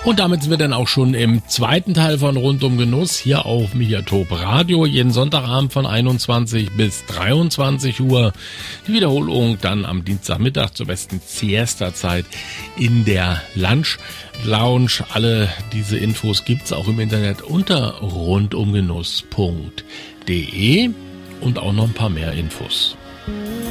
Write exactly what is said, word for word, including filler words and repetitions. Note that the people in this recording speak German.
Und damit sind wir dann auch schon im zweiten Teil von Rund um Genuss hier auf Mediatop Radio. Jeden Sonntagabend von einundzwanzig bis dreiundzwanzig Uhr. Die Wiederholung dann am Dienstagmittag zur besten Siesta-Zeit in der Lunch Lounge. Alle diese Infos gibt's auch im Internet unter rundumgenuss punkt de und auch noch ein paar mehr Infos.